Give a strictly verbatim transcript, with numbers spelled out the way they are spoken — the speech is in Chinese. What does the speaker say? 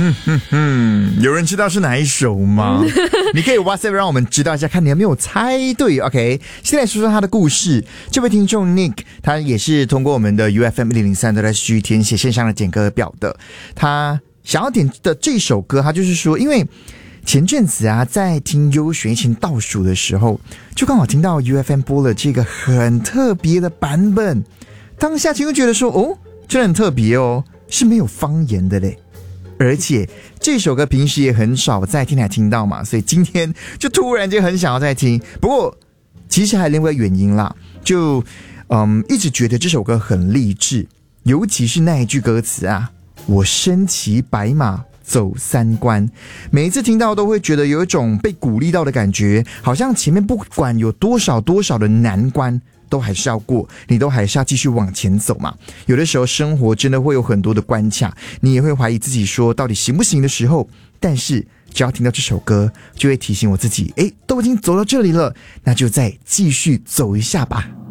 哼哼，有人知道是哪一首吗？你可以 WhatsApp 让我们知道一下，看你有没有猜对。 OK， 先来说说他的故事。这位听众 Nick 他也是通过我们的 U F M 一零零三 的 S G 填写线上的点歌表的。他想要点的这首歌，他就是说因为前阵子啊在听优选疫情倒数的时候，就刚好听到 U F M 播了这个很特别的版本，当下就觉得说哦，真的很特别哦，是没有方言的嘞，而且这首歌平时也很少在听台听到嘛，所以今天就突然间很想要再听。不过其实还有另外原因啦，就嗯一直觉得这首歌很励志，尤其是那一句歌词啊，我身骑白马走三关，每一次听到都会觉得有一种被鼓励到的感觉，好像前面不管有多少多少的难关都还是要过，你都还是要继续往前走嘛。有的时候生活真的会有很多的关卡，你也会怀疑自己说到底行不行的时候，但是只要听到这首歌就会提醒我自己，诶，都已经走到这里了，那就再继续走一下吧。